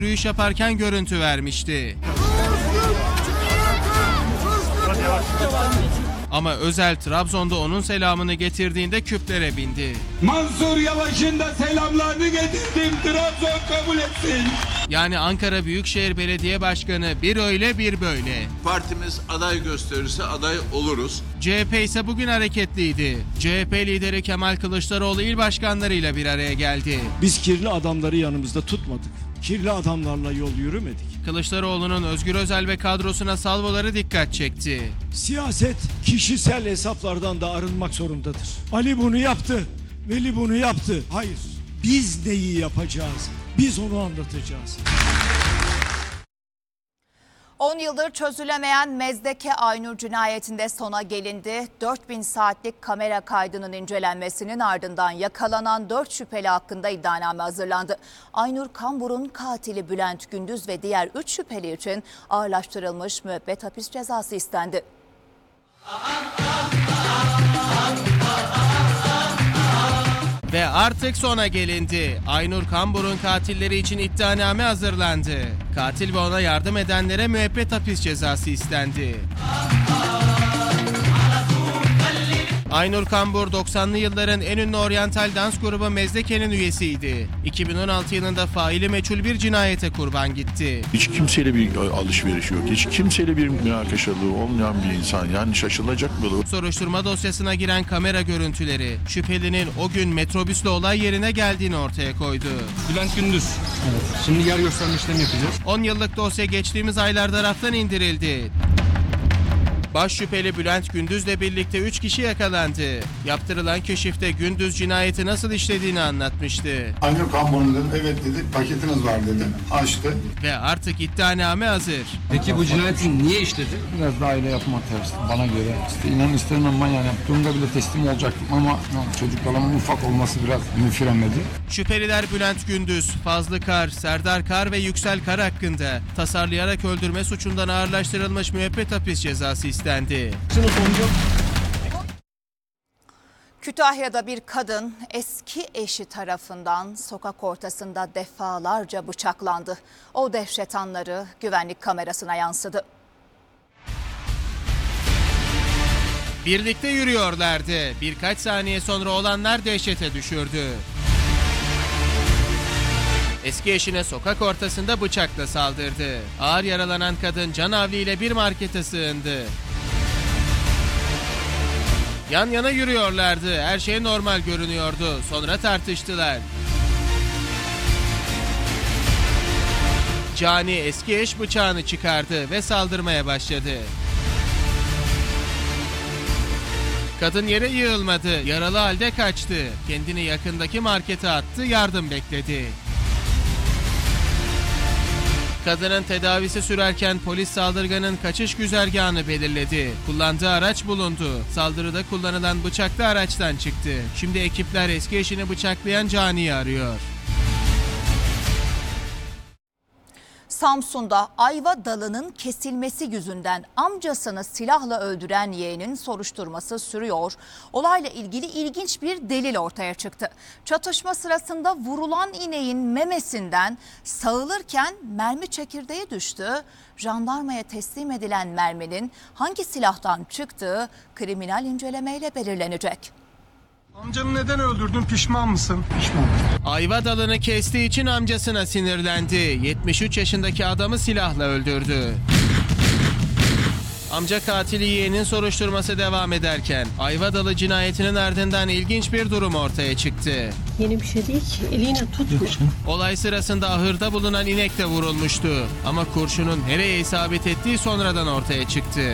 yürüyüş yaparken görüntü vermişti. Ama Özel Trabzon'da onun selamını getirdiğinde küplere bindi. Mansur Yavaş'ın da selamlarını getirdim, Trabzon kabul etsin. Yani Ankara Büyükşehir Belediye Başkanı bir öyle bir böyle. Partimiz aday gösterirse aday oluruz. CHP ise bugün hareketliydi. CHP lideri Kemal Kılıçdaroğlu il başkanlarıyla bir araya geldi. Biz kirli adamları yanımızda tutmadık. Kirli adamlarla yol yürümedik. Kılıçdaroğlu'nun Özgür Özel ve kadrosuna salvoları dikkat çekti. Siyaset kişisel hesaplardan da arınmak zorundadır. Ali bunu yaptı, Veli bunu yaptı. Hayır, biz neyi yapacağız? Biz onu anlatacağız. 10 yıldır çözülemeyen Mezdeke Aynur cinayetinde sona gelindi. 4000 saatlik kamera kaydının incelenmesinin ardından yakalanan 4 şüpheli hakkında iddianame hazırlandı. Aynur Kambur'un katili Bülent Gündüz ve diğer 3 şüpheli için ağırlaştırılmış müebbet hapis cezası istendi. Ve artık sona gelindi. Aynur Kambur'un katilleri için iddianame hazırlandı. Katil ve ona yardım edenlere müebbet hapis cezası istendi. Aynur Kambur 90'lı yılların en ünlü oryantal dans grubu Mezdeke'nin üyesiydi. 2016 yılında faili meçhul bir cinayete kurban gitti. Hiç kimseyle bir alışveriş yok. Hiç kimseyle bir münakaşalığı olmayan bir insan. Yani şaşılacak mı? Soruşturma dosyasına giren kamera görüntüleri şüphelinin o gün metrobüsle olay yerine geldiğini ortaya koydu. Bülent Gündüz. Evet. Şimdi yer gösterme işlemi yapacağız. 10 yıllık dosya geçtiğimiz aylarda raftan indirildi. Baş şüpheli Bülent Gündüz'le birlikte 3 kişi yakalandı. Yaptırılan keşifte Gündüz cinayeti nasıl işlediğini anlatmıştı. Aynur Kambur'un dedim, evet dedik, paketiniz var dedim, açtı. Ve artık iddianame hazır. Peki bu cinayeti niye işledi? Biraz da aile yapma tersi bana göre. İnan isterim ama yani yaptığımda bile teslim olacaktım ama çocuklarımın ufak olması biraz beni frenledi. Şüpheliler Bülent Gündüz, Fazlı Kar, Serdar Kar ve Yüksel Kar hakkında tasarlayarak öldürme suçundan ağırlaştırılmış müebbet hapis cezası istendi. Kütahya'da bir kadın eski eşi tarafından sokak ortasında defalarca bıçaklandı. O dehşet anları güvenlik kamerasına yansıdı. Birlikte yürüyorlardı. Birkaç saniye sonra olanlar dehşete düşürdü. Eski eşine sokak ortasında bıçakla saldırdı. Ağır yaralanan kadın canavliyle bir markete sığındı. Yan yana yürüyorlardı. Her şey normal görünüyordu. Sonra tartıştılar. Cani eski eş bıçağını çıkardı ve saldırmaya başladı. Kadın yere yığılmadı. Yaralı halde kaçtı. Kendini yakındaki markete attı, yardım bekledi. Kadının tedavisi sürerken polis saldırganın kaçış güzergahını belirledi. Kullandığı araç bulundu. Saldırıda kullanılan bıçak da araçtan çıktı. Şimdi ekipler eski eşini bıçaklayan Cani'yi arıyor. Samsun'da ayva dalının kesilmesi yüzünden amcasını silahla öldüren yeğenin soruşturması sürüyor. Olayla ilgili ilginç bir delil ortaya çıktı. Çatışma sırasında vurulan ineğin memesinden sağılırken mermi çekirdeği düştü. Jandarmaya teslim edilen merminin hangi silahtan çıktığı kriminal incelemeyle belirlenecek. Amcanı neden öldürdün, pişman mısın? Pişman. Ayva dalını kestiği için amcasına sinirlendi. 73 yaşındaki adamı silahla öldürdü. Amca katili yeğenin soruşturması devam ederken ayva dalı cinayetinin ardından ilginç bir durum ortaya çıktı. Yeni bir şey değil ki. Eliyle tutmuyor. Olay sırasında ahırda bulunan inek de vurulmuştu. Ama kurşunun nereye isabet ettiği sonradan ortaya çıktı.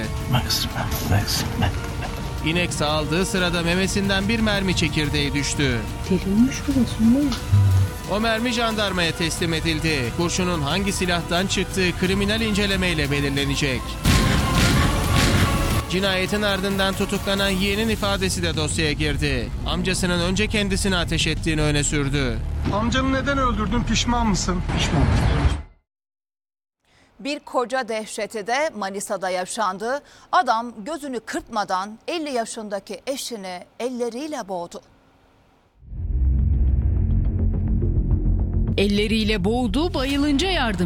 İnek sağaldığı sırada memesinden bir mermi çekirdeği düştü. Delinmiş burası mı? O mermi jandarmaya teslim edildi. Kurşunun hangi silahtan çıktığı kriminal incelemeyle belirlenecek. Cinayetin ardından tutuklanan yeğenin ifadesi de dosyaya girdi. Amcasının önce kendisini ateş ettiğini öne sürdü. Amcanı neden öldürdün, pişman mısın? Pişman. Bir koca dehşeti de Manisa'da yaşandı. Adam gözünü kırpmadan 50 yaşındaki eşini elleriyle boğdu. Elleriyle boğdu, bayılınca yardım